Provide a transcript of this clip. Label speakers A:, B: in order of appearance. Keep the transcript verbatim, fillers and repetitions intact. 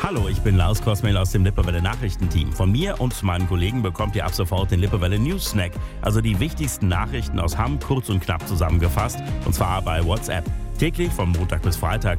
A: Hallo, ich bin Lars Kosmel aus dem Lippewelle Nachrichtenteam. Von mir und meinen Kollegen bekommt ihr ab sofort den Lippewelle News Snack, also die wichtigsten Nachrichten aus Hamm kurz und knapp zusammengefasst, und zwar bei WhatsApp. Täglich von Montag bis Freitag